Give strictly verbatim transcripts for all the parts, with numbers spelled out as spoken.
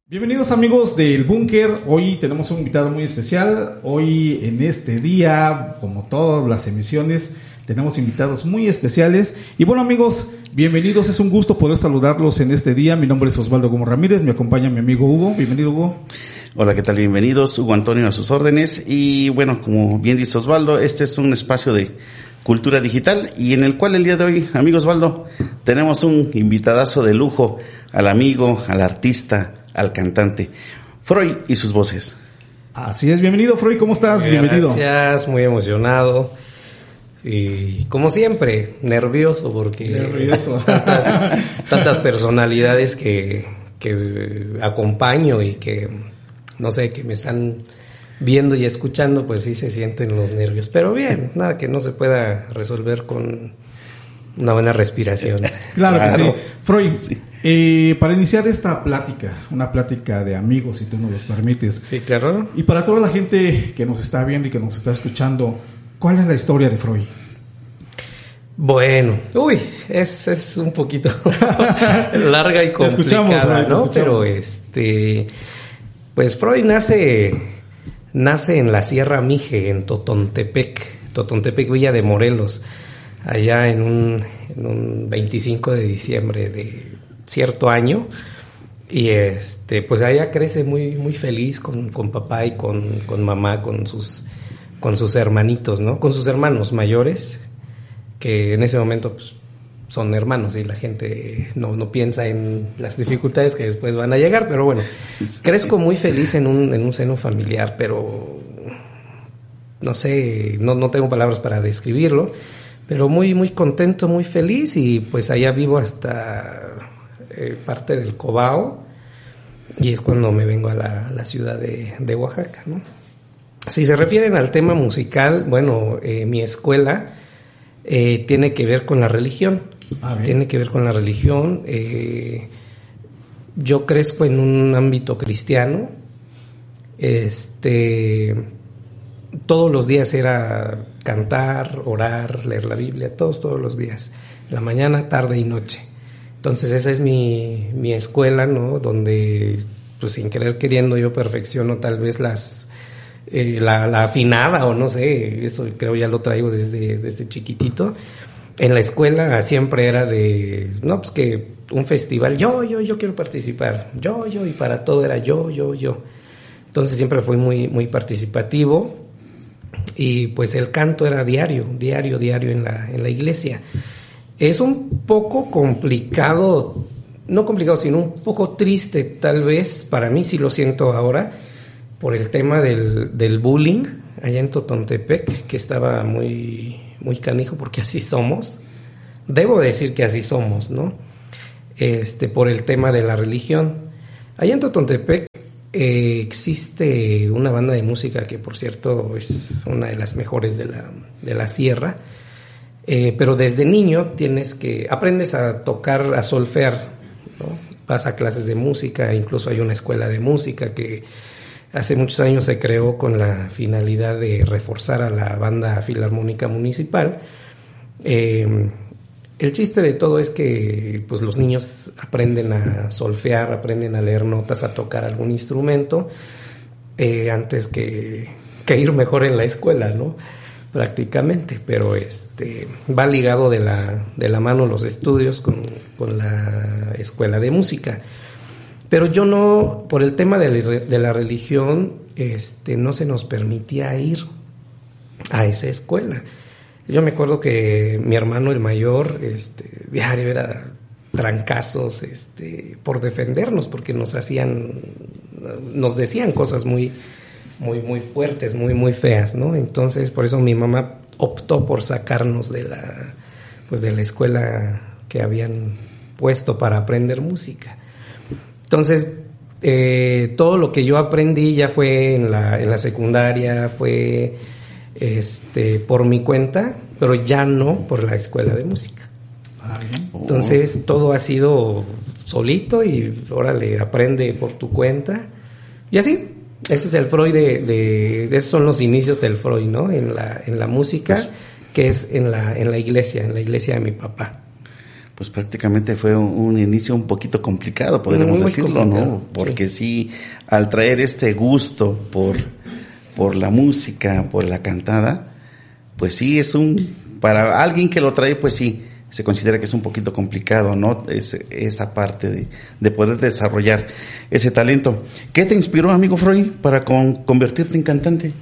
Bienvenidos amigos del Búnker. Hoy tenemos un invitado muy especial. Hoy en este día, como todas las emisiones, tenemos invitados muy especiales. Y bueno amigos, bienvenidos. Es un gusto poder saludarlos en este día. Mi nombre es Osvaldo Gómez Ramírez. Me acompaña mi amigo Hugo. Bienvenido, Hugo. Hola, ¿qué tal? Bienvenidos. Hugo Antonio a sus órdenes. Y bueno, como bien dice Osvaldo, este es un espacio de cultura digital y en el cual el día de hoy, amigo Osvaldo, tenemos un invitadazo de lujo, al amigo, al artista, al cantante, Froy y sus voces. Así es, bienvenido Froy, ¿cómo estás? Muy Bienvenido. Gracias, muy emocionado y como siempre, nervioso porque nervioso. tantas, tantas personalidades que, que acompaño y que, no sé, que me están viendo y escuchando, pues sí se sienten los nervios, pero bien, nada que no se pueda resolver con una buena respiración. Claro, claro. Que sí. Froy, sí. Eh, para iniciar esta plática, una plática de amigos, si tú nos lo permites. Sí, claro. Y para toda la gente que nos está viendo y que nos está escuchando, ¿cuál es la historia de Froy? Bueno, uy, es, es un poquito larga y complicada, escuchamos, Froy, ¿no? Pero este, pues Froy nace, nace en la Sierra Mije, en Totontepec, Totontepec, Villa de Morelos, allá en un, en un veinticinco de diciembre de cierto año, y este pues allá crece muy muy feliz con, con papá y con, con mamá, con sus con sus hermanitos, ¿no? Con sus hermanos mayores, que en ese momento pues, son hermanos y la gente no, no piensa en las dificultades que después van a llegar, pero bueno, crezco muy feliz en un, en un seno familiar, pero no sé, no, no tengo palabras para describirlo, pero muy muy contento, muy feliz, y pues allá vivo hasta Eh, parte del Cobao, y es cuando me vengo a la, la ciudad de, de Oaxaca, ¿no? Si se refieren al tema musical, bueno, eh, mi escuela eh, tiene que ver con la religión, ah, tiene que ver con la religión. Eh, yo crezco en un ámbito cristiano, este, todos los días era cantar, orar, leer la Biblia, todos, todos los días, la mañana, tarde y noche. Entonces esa es mi, mi escuela, ¿no? Donde, pues sin querer queriendo, yo perfecciono tal vez las eh, la, la afinada, o no sé, eso creo ya lo traigo desde, desde chiquitito. En la escuela siempre era de, no, pues que un festival, yo, yo, yo quiero participar, yo, yo, y para todo era yo, yo, yo. Entonces siempre fui muy, muy participativo, y pues el canto era diario, diario, diario en la, en la iglesia. Es un poco complicado, no complicado, sino un poco triste, tal vez, para mí sí lo siento ahora, por el tema del, del bullying allá en Totontepec, que estaba muy, muy canijo, porque así somos. Debo decir que así somos, ¿no? Este, por el tema de la religión. Allá en Totontepec eh, existe una banda de música que, por cierto, es una de las mejores de la, de la sierra. Eh, pero desde niño tienes que, aprendes a tocar, a solfear, ¿no? Vas a clases de música, incluso hay una escuela de música que hace muchos años se creó con la finalidad de reforzar a la banda filarmónica municipal. Eh, el chiste de todo es que pues los niños aprenden a solfear, aprenden a leer notas, a tocar algún instrumento, eh, antes que, que ir mejor en la escuela, ¿no? Prácticamente, pero este va ligado de la de la mano los estudios con, con la escuela de música. Pero yo no, por el tema de la, de la religión, este no se nos permitía ir a esa escuela. Yo me acuerdo que mi hermano el mayor, este diario era trancazos, este por defendernos, porque nos hacían, nos decían cosas muy muy muy fuertes, muy muy feas, ¿no? Entonces, por eso mi mamá optó por sacarnos de la pues de la escuela que habían puesto para aprender música. Entonces, eh, todo lo que yo aprendí ya fue en la en la secundaria, fue este por mi cuenta, pero ya no por la escuela de música. Entonces, todo ha sido solito y órale, aprende por tu cuenta. Y así, ese es el Froy de, de, de esos son los inicios del Froy, ¿no? En la, en la música, pues, que es en la, en la iglesia, en la iglesia de mi papá. pues prácticamente fue un, un inicio un poquito complicado, podríamos Muy decirlo, complicado, ¿no? Porque sí. sí, al traer este gusto por, por la música, por la cantada, pues sí es un, para alguien que lo trae, pues sí, se considera que es un poquito complicado, ¿no? Es, esa parte de, de poder desarrollar ese talento. ¿Qué te inspiró, amigo Freud, para con, convertirte en cantante?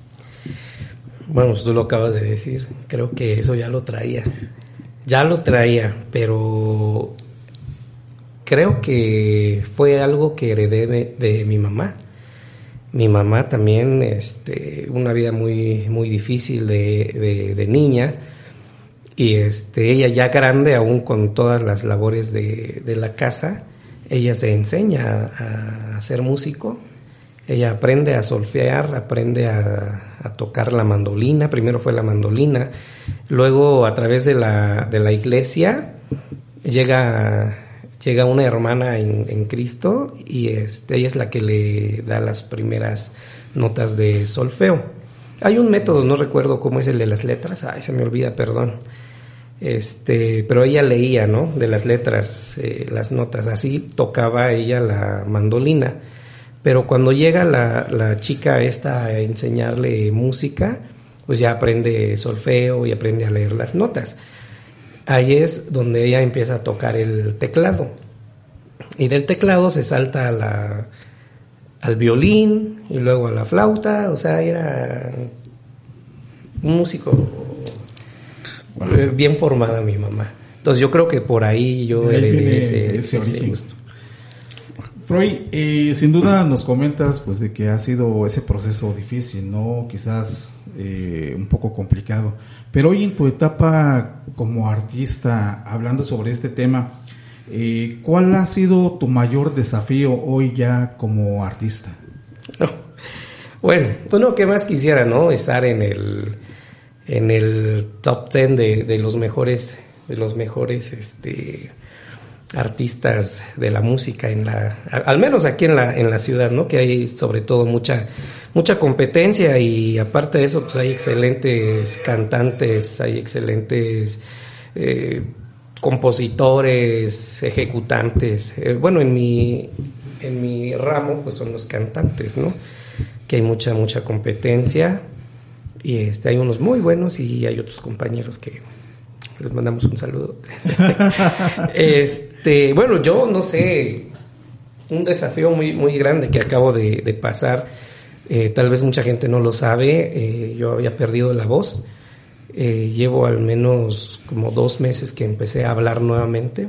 Bueno, pues tú lo acabas de decir, creo que eso ya lo traía, ya lo traía, pero creo que fue algo que heredé de, de mi mamá. Mi mamá también, este, una vida muy, muy difícil de, de, de niña, y este, ella ya grande, aún con todas las labores de, de la casa, ella se enseña a, a ser músico. Ella aprende a solfear, aprende a, a tocar la mandolina. Primero fue la mandolina, luego a través de la, de la iglesia llega, llega una hermana en, en Cristo, y este, ella es la que le da las primeras notas de solfeo. Hay un método, no recuerdo cómo es el de las letras, ay, se me olvida, perdón. Este, pero ella leía, ¿no? De las letras, eh, las notas, así tocaba ella la mandolina. Pero cuando llega la, la chica esta a enseñarle música, pues ya aprende solfeo y aprende a leer las notas. Ahí es donde ella empieza a tocar el teclado. Y del teclado se salta a la, al violín y luego a la flauta. O sea, era un músico wow. Bien formada mi mamá. Entonces yo creo que por ahí yo ahí heredé ese, ese, ese gusto. Freud, eh, sin duda nos comentas pues de que ha sido ese proceso difícil, ¿no? Quizás eh, un poco complicado. Pero hoy en tu etapa como artista, hablando sobre este tema, eh, ¿cuál ha sido tu mayor desafío hoy ya como artista? No. Bueno, uno que más quisiera, ¿no? Estar en el en el top ten de, de los mejores de los mejores este artistas de la música en la, al menos aquí en la en la ciudad, ¿no? Que hay sobre todo mucha mucha competencia, y aparte de eso pues hay excelentes cantantes, hay excelentes eh, compositores, ejecutantes. Eh, bueno, en mi en mi ramo pues son los cantantes, ¿no? Que hay mucha mucha competencia, y este hay unos muy buenos y hay otros compañeros que les mandamos un saludo. Este, bueno, yo no sé, un desafío muy muy grande que acabo de, de pasar, eh, tal vez mucha gente no lo sabe, eh, yo había perdido la voz, eh, llevo al menos como dos meses que empecé a hablar nuevamente.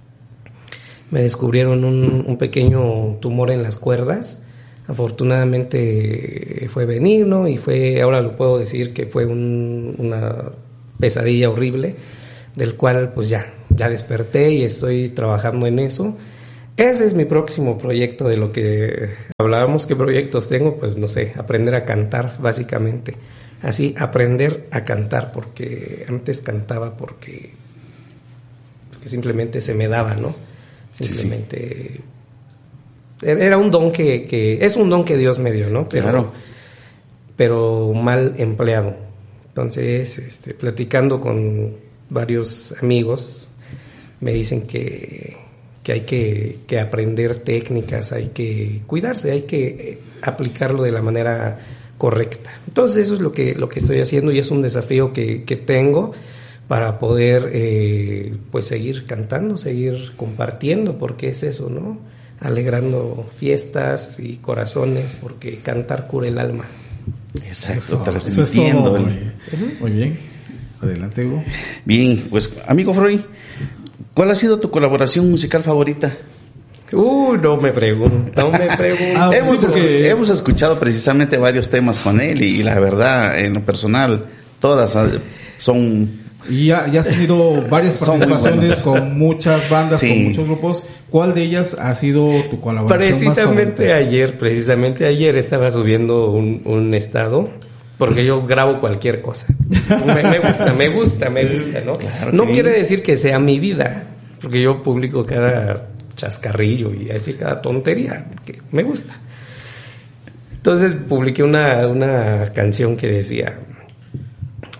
Me descubrieron un, un pequeño tumor en las cuerdas. Afortunadamente fue benigno y fue, ahora lo puedo decir que fue un, una pesadilla horrible, del cual pues ya, ya desperté y estoy trabajando en eso. Ese es mi próximo proyecto, de lo que hablábamos. ¿Qué proyectos tengo? Pues no sé, aprender a cantar básicamente. Así, aprender a cantar, porque antes cantaba porque, porque simplemente se me daba, ¿no? Simplemente... Sí, sí. Era un don que, que... Es un don que Dios me dio, ¿no? Pero, claro. Pero mal empleado. Entonces, este, platicando con varios amigos, me dicen que, que hay que, que aprender técnicas, hay que cuidarse, hay que aplicarlo de la manera correcta. Entonces, eso es lo que, lo que estoy haciendo, y es un desafío que, que tengo para poder eh, pues seguir cantando, seguir compartiendo, porque es eso, ¿no? Alegrando fiestas y corazones, porque cantar cura el alma. Exacto, transmitiendo. Es muy, muy bien. Adelante, Hugo. Bien, pues amigo Freud, ¿cuál ha sido tu colaboración musical favorita? Uh, no me pregunto, no me pregunto. Ah, hemos, sí, porque... hemos escuchado precisamente varios temas con él, y, y la verdad, en lo personal, todas son... Y ya, ya has tenido varias participaciones con muchas bandas, sí, con muchos grupos. ¿Cuál de ellas ha sido tu colaboración precisamente más ayer, precisamente ayer estaba subiendo un, un estado, porque yo grabo cualquier cosa. Me, me gusta, me gusta, me gusta, ¿no? Claro, no quiere decir que sea mi vida, porque yo publico cada chascarrillo y decir cada tontería, que me gusta. Entonces publiqué una, una canción que decía...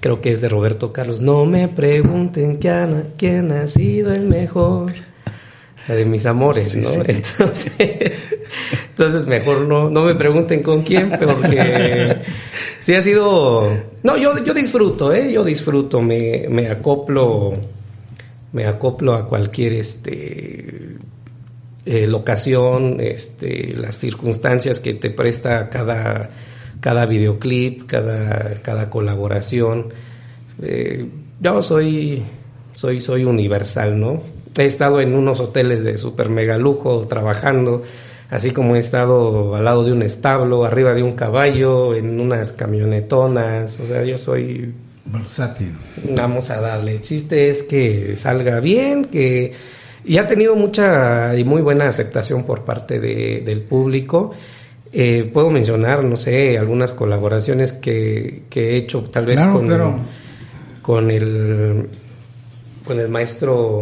creo que es de Roberto Carlos. No me pregunten quién, quién ha sido el mejor. La de mis amores, sí, ¿no? Sí. Entonces, entonces mejor no, no me pregunten con quién, porque sí ha sido... No, yo, yo disfruto, ¿eh? Yo disfruto, me, me acoplo, me acoplo a cualquier este eh, locación, este, las circunstancias que te presta cada, cada videoclip, cada, cada colaboración. Eh, yo soy, soy, soy universal, ¿no? He estado en unos hoteles de super mega lujo trabajando, así como he estado al lado de un establo, arriba de un caballo, en unas camionetonas. O sea, yo soy versátil. Vamos a darle. El chiste es que salga bien, que y ha tenido mucha y muy buena aceptación por parte de, del público. Eh, puedo mencionar, no sé, algunas colaboraciones que, que he hecho, tal vez claro, con, claro. con el con el maestro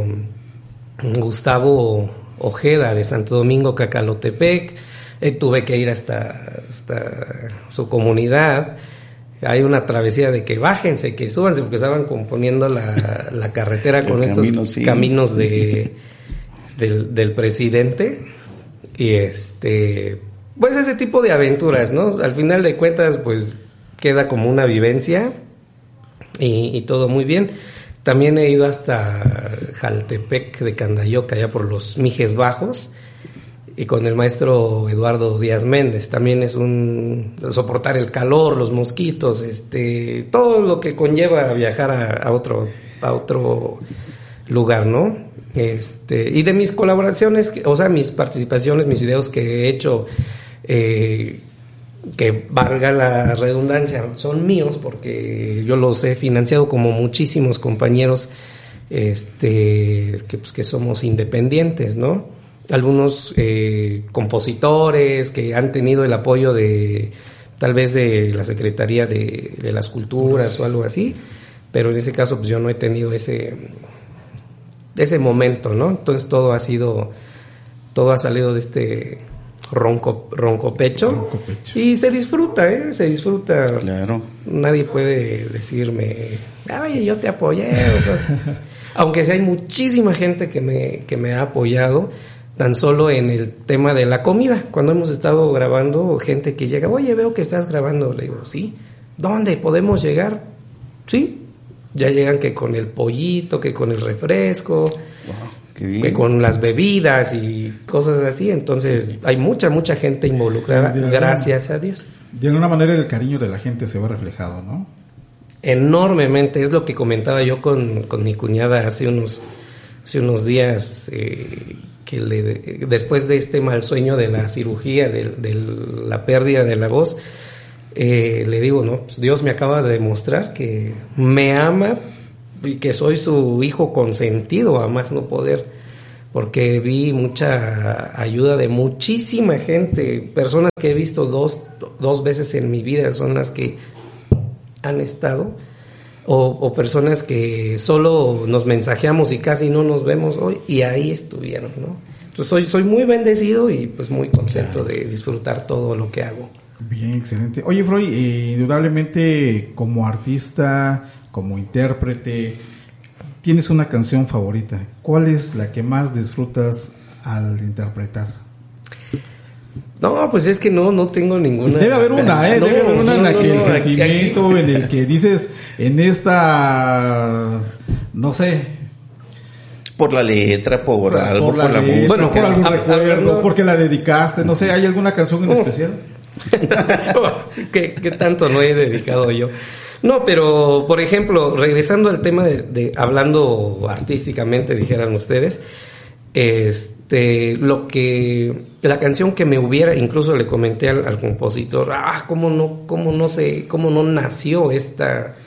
Gustavo Ojeda de Santo Domingo, Cacalotepec. Eh, tuve que ir hasta, hasta su comunidad. Hay una travesía de que bájense, que súbanse, porque estaban componiendo la, la carretera con estos camino, sí. caminos de, del, del presidente. Y este, pues ese tipo de aventuras, ¿no? Al final de cuentas, pues queda como una vivencia y, y todo muy bien. También he ido hasta Jaltepec de Candayoca, allá por los Mijes Bajos, y con el maestro Eduardo Díaz Méndez. También es un soportar el calor, los mosquitos, este, todo lo que conlleva viajar a, a otro a otro lugar, ¿no? Este, y de mis colaboraciones, o sea, mis participaciones, mis videos que he hecho, eh, que valga la redundancia, son míos porque yo los he financiado como muchísimos compañeros este que, pues, que somos independientes, ¿no? Algunos eh, compositores que han tenido el apoyo de tal vez de la Secretaría de, de las Culturas o algo así, pero en ese caso pues yo no he tenido ese ese momento, ¿no? Entonces todo ha sido todo ha salido de este ronco ronco pecho, ronco pecho. Y se disfruta, ¿eh? Se disfruta. Claro. Nadie puede decirme, ay, yo te apoyé. Pues, aunque sí hay muchísima gente que me, que me ha apoyado, tan solo en el tema de la comida. Cuando hemos estado grabando, gente que llega, oye, veo que estás grabando. Le digo, sí. ¿Dónde podemos llegar? Sí. Ya llegan que con el pollito, que con el refresco. Wow. Qué bien. Con las bebidas y cosas así. Entonces hay mucha, mucha gente involucrada, de gracias a Dios. De alguna manera el cariño de la gente se ve reflejado, ¿no? Enormemente. Es lo que comentaba yo con, con mi cuñada hace unos, hace unos días, eh, que le, después de este mal sueño de la cirugía, de, de la pérdida de la voz, eh, le digo, no, pues Dios me acaba de demostrar que me ama y que soy su hijo consentido, a más no poder, porque vi mucha ayuda de muchísima gente, personas que he visto dos, dos veces en mi vida, son las que han estado, o, o personas que solo nos mensajeamos y casi no nos vemos hoy, y ahí estuvieron, ¿no? Entonces soy, soy muy bendecido y pues muy contento de disfrutar todo lo que hago. Bien, excelente. Oye, Freud, eh, indudablemente como artista, como intérprete, tienes una canción favorita. ¿Cuál es la que más disfrutas al interpretar? No, pues es que no, no tengo ninguna. Debe haber una, ¿eh? No, Debe haber una no, en la no, que no, el sentimiento, aquí, aquí. En el que dices, en esta, no sé. Por la letra, por, por algo, por la, por la música. Bueno, por algún a, recuerdo, a porque la dedicaste, no sé, ¿hay alguna canción en uh. especial? ¿Qué, ¿Qué tanto no he dedicado yo? No, pero, por ejemplo, regresando al tema de, de hablando artísticamente, dijeran ustedes, este, lo que, la canción que me hubiera, incluso le comenté al, al compositor, ah, cómo no, cómo no sé, cómo no nació esta,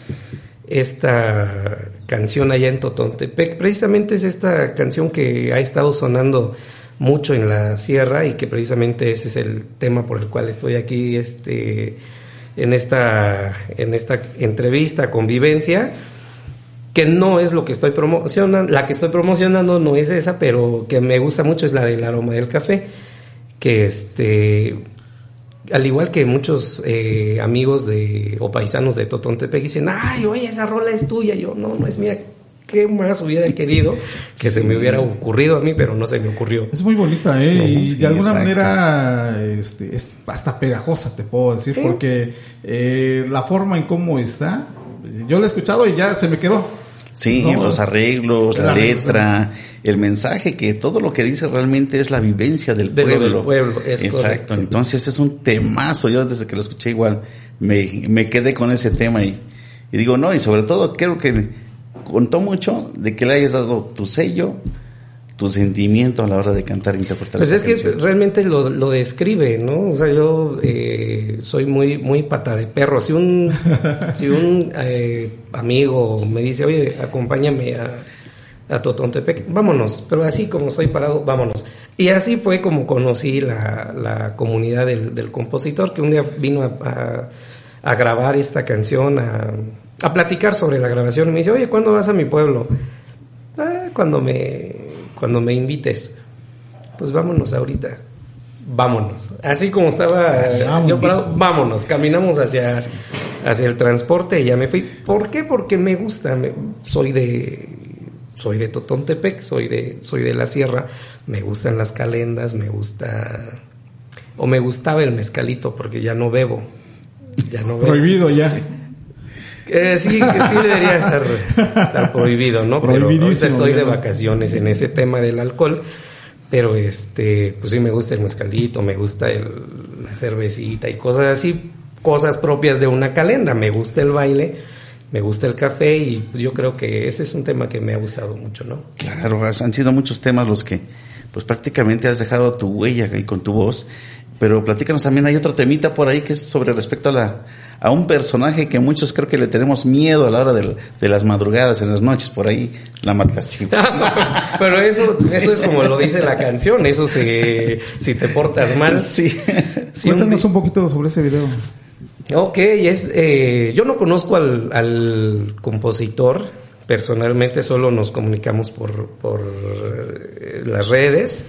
esta canción allá en Totontepec. Precisamente es esta canción que ha estado sonando mucho en la sierra y que precisamente ese es el tema por el cual estoy aquí, este, en esta en esta entrevista, convivencia, que no es lo que estoy promocionando, la que estoy promocionando no es esa, pero que me gusta mucho es la del Aroma del Café, que este al igual que muchos eh, amigos de o paisanos de Totontepec dicen, ay, oye, esa rola es tuya. Yo, no, no es mía. ¿Qué más hubiera querido que se me hubiera ocurrido a mí, pero no se me ocurrió? Es muy bonita, ¿eh? No, y sí, de alguna exacto. manera este, es hasta pegajosa, te puedo decir, ¿Sí? porque eh, la forma en cómo está, yo la he escuchado y ya se me quedó. Sí, No, los arreglos, la claro, letra, el mensaje, que todo lo que dice realmente es la vivencia del De lo pueblo. del pueblo, es Exacto, correcto. entonces es un temazo. Yo desde que lo escuché igual me, me quedé con ese tema y, y digo, no, y sobre todo creo que contó mucho de que le hayas dado tu sello, tu sentimiento a la hora de cantar e interpretar. Pues esta es que canción. realmente lo, lo describe, ¿no? O sea, yo eh, soy muy muy pata de perro. Si un si un eh, amigo me dice, oye, acompáñame a, a Totontepec, vámonos. Pero así como soy parado, vámonos. Y así fue como conocí la, la comunidad del, del compositor, que un día vino a, a, a grabar esta canción, a, a platicar sobre la grabación. Y me dice, oye, ¿cuándo vas a mi pueblo? Ah, cuando me cuando me invites. Pues vámonos ahorita. Vámonos. Así como estaba Vámonos. yo parado, vámonos. Caminamos hacia, hacia el transporte y ya me fui. ¿Por qué? Porque me gusta. Me, soy de soy de Totontepec, soy de soy de la sierra. Me gustan las calendas, me gusta o me gustaba el mezcalito porque ya no bebo. Ya no bebo. Prohibido ya. Sí. Eh, sí, que sí debería estar, estar prohibido, ¿no? Pero ahorita estoy de vacaciones en ese tema del alcohol, pero este, pues sí me gusta el mezcalito, me gusta el, la cervecita y cosas así, cosas propias de una calenda. Me gusta el baile, me gusta el café y pues yo creo que ese es un tema que me ha gustado mucho, ¿no? Claro, has- han sido muchos temas los que pues prácticamente has dejado tu huella ahí con tu voz. Pero platícanos también, hay otro temita por ahí que es sobre respecto a la a un personaje que muchos creo que le tenemos miedo a la hora de, de las madrugadas, en las noches, por ahí, la Matlacigua. Pero eso, eso es como lo dice la canción, eso se, si te portas mal. Sí. Si un Cuéntanos di- un poquito sobre ese video. Ok, es, eh, yo no conozco al, al compositor, personalmente solo nos comunicamos por, por eh, las redes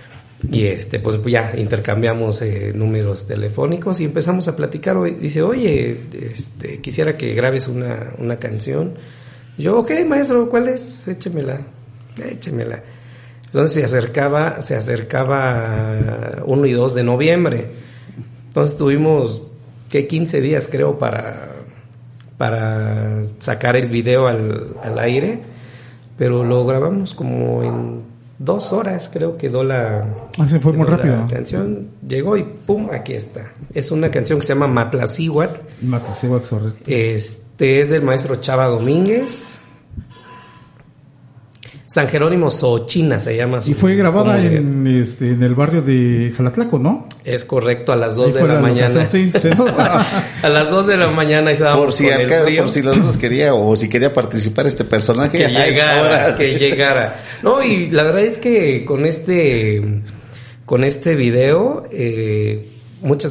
y este pues ya intercambiamos eh, números telefónicos y empezamos a platicar. Oye, dice, oye, este, quisiera que grabes una, una canción. Yo, ok, maestro, ¿cuál es? Échemela, échemela. Entonces se acercaba, se acercaba uno y dos de noviembre. Entonces tuvimos que quince días creo para, para sacar el video al, al aire, pero lo grabamos como en dos horas, creo que quedó la, Ah, se fue muy quedó rápido. la canción, llegó y pum, aquí está. Es una canción que se llama Matlacíhuatl, Matlacigua, correcto. este es del maestro Chava Domínguez. San Jerónimo Xochina se llama su Y fue grabada comunidad. en, este, en el barrio de Jalatlaco, ¿no? Es correcto, a las dos Ahí de fue la mañana. locación, sí, se nota. A las dos de la mañana estábamos Por si, con el acá, frío. por si los dos quería o si quería participar este personaje. Que a esa llegara, hora, que sí. llegara. No, y la verdad es que con este, con este video, eh, muchas